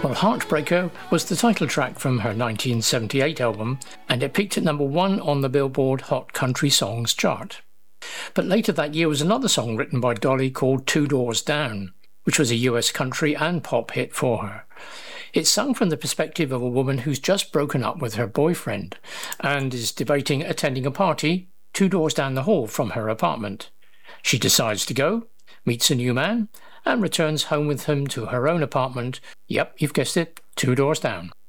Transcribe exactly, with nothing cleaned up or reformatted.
Well, Heartbreaker was the title track from her nineteen seventy-eight album, and it peaked at number one on the Billboard Hot Country Songs chart. But later that year was another song written by Dolly called Two Doors Down, which was a U S country and pop hit for her. It's sung from the perspective of a woman who's just broken up with her boyfriend and is debating attending a party two doors down the hall from her apartment. She decides to go, meets a new man, and returns home with him to her own apartment. Yep, you've guessed it, two doors down.